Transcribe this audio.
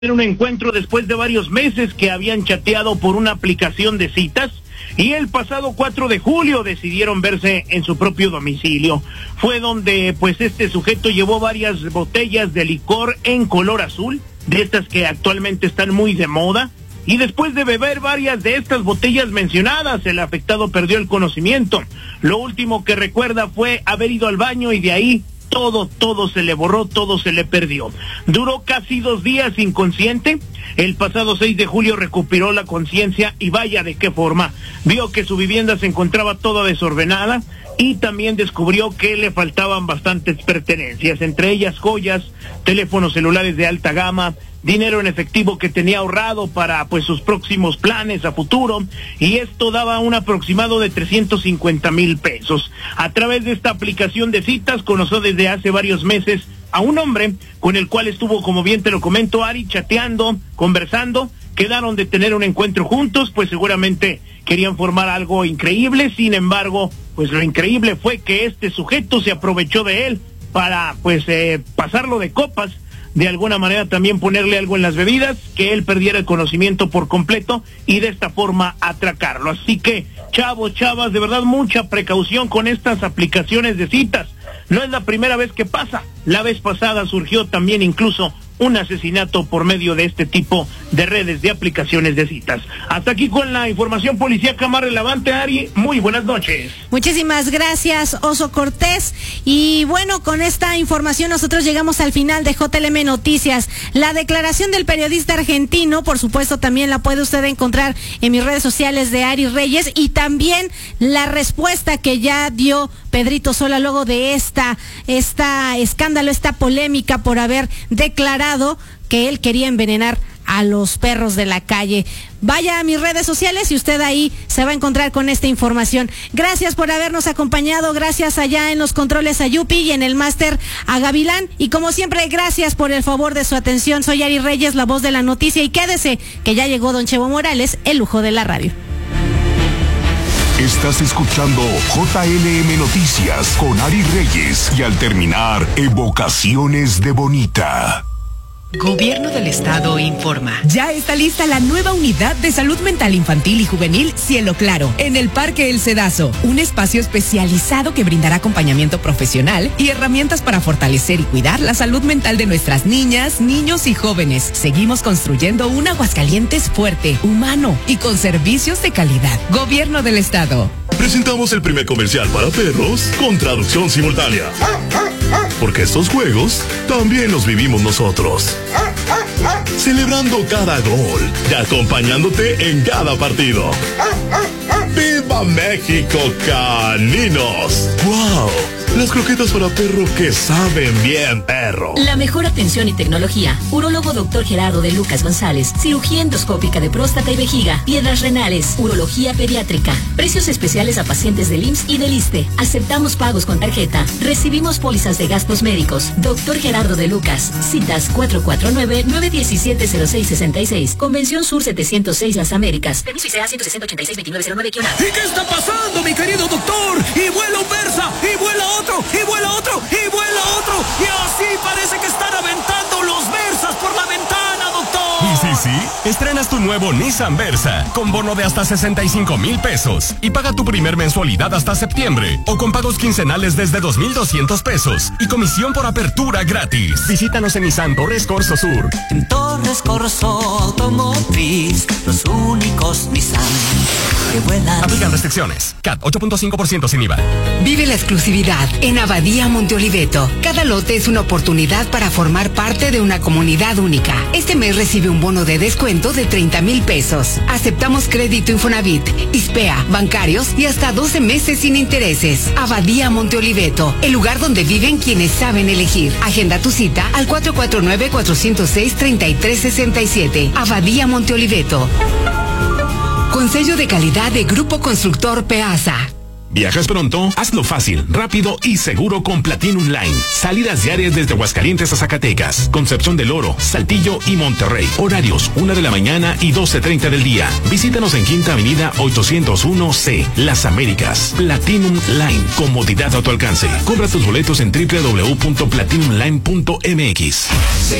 un encuentro después de varios meses que habían chateado por una aplicación de citas y el pasado 4 de julio decidieron verse en su propio domicilio. Fue donde pues este sujeto llevó varias botellas de licor en color azul, de estas que actualmente están muy de moda, y después de beber varias de estas botellas mencionadas, el afectado perdió el conocimiento. Lo último que recuerda fue haber ido al baño y de ahí todo se le borró, todo se le perdió. Duró casi 2 días inconsciente. El pasado 6 de julio recuperó la conciencia y vaya de qué forma. Vio que su vivienda se encontraba toda desordenada y también descubrió que le faltaban bastantes pertenencias, entre ellas joyas, teléfonos celulares de alta gama, dinero en efectivo que tenía ahorrado para pues sus próximos planes a futuro, y esto daba un aproximado de 350,000 pesos. A través de esta aplicación de citas conoció desde hace varios meses a un hombre con el cual estuvo, como bien te lo comento, Ari, chateando, conversando. Quedaron de tener un encuentro juntos, pues seguramente querían formar algo increíble. Sin embargo, pues lo increíble fue que este sujeto se aprovechó de él para pues pasarlo de copas, de alguna manera también ponerle algo en las bebidas, que él perdiera el conocimiento por completo y de esta forma atracarlo. Así que, chavos, chavas, de verdad mucha precaución con estas aplicaciones de citas. No es la primera vez que pasa. La vez pasada surgió también incluso un asesinato por medio de este tipo de redes de aplicaciones de citas. Hasta aquí con la información policíaca más relevante, Ari. Muy buenas noches. Muchísimas gracias, Oso Cortés. Y bueno, con esta información nosotros llegamos al final de JLM Noticias. La declaración del periodista argentino, por supuesto, también la puede usted encontrar en mis redes sociales de Ari Reyes, y también la respuesta que ya dio Pedrito Sola luego de esta escándalo, esta polémica por haber declarado que él quería envenenar a los perros de la calle. Vaya a mis redes sociales y usted ahí se va a encontrar con esta información. Gracias por habernos acompañado, gracias allá en los controles a Yupi y en el máster a Gavilán, y como siempre, gracias por el favor de su atención. Soy Ari Reyes, la voz de la noticia, y quédese que ya llegó don Chevo Morales, el lujo de la radio. Estás escuchando JLM Noticias con Ari Reyes, y al terminar, Evocaciones de Bonita. Gobierno del Estado informa. Ya está lista la nueva unidad de salud mental infantil y juvenil Cielo Claro en el Parque El Cedazo, un espacio especializado que brindará acompañamiento profesional y herramientas para fortalecer y cuidar la salud mental de nuestras niñas, niños y jóvenes. Seguimos construyendo un Aguascalientes fuerte, humano y con servicios de calidad. Gobierno del Estado. Presentamos el primer comercial para perros con traducción simultánea. Porque estos juegos también los vivimos nosotros. Celebrando cada gol y acompañándote en cada partido. ¡Viva México, caninos! ¡Wow! Las croquetas para perro que saben bien, perro. La mejor atención y tecnología. Urólogo Dr. Gerardo de Lucas González. Cirugía endoscópica de próstata y vejiga. Piedras renales. Urología pediátrica. Precios especiales a pacientes del IMSS y del ISSSTE. Aceptamos pagos con tarjeta. Recibimos pólizas de gastos médicos. Dr. Gerardo de Lucas. Citas 449-917-0666. Convención Sur 706 Las Américas. Permiso ICEA 160-86-2909-. ¿Y qué está pasando, mi querido doctor? Y vuela un Versa, y vuela otro, y vuela otro, y vuela otro. Y así parece que están aventando los Versas por la ventana, doctor. Sí, estrenas tu nuevo Nissan Versa con bono de hasta 65,000 pesos y paga tu primer mensualidad hasta septiembre, o con pagos quincenales desde 2,200 pesos y comisión por apertura gratis. Visítanos en Nissan Torres Corso Sur. En Torres Corso Automotriz, los únicos Nissan que vuelan. Aplican restricciones. CAT 8.5% sin IVA. Vive la exclusividad en Abadía Monte Oliveto. Cada lote es una oportunidad para formar parte de una comunidad única. Este mes recibe un bono de descuento de 30,000 pesos. Aceptamos crédito Infonavit, ISPEA, bancarios y hasta 12 meses sin intereses. Abadía Monte Oliveto, el lugar donde viven quienes saben elegir. Agenda tu cita al 449-406-3367. Abadía Monte Oliveto. Con sello de calidad de Grupo Constructor Peasa. ¿Viajas pronto? Hazlo fácil, rápido y seguro con Platinum Line. Salidas diarias desde Aguascalientes a Zacatecas, Concepción del Oro, Saltillo y Monterrey. Horarios 1 de la mañana y 12:30 del día. Visítanos en Quinta Avenida 801C, Las Américas. Platinum Line, comodidad a tu alcance. Compra tus boletos en www.platinumline.mx.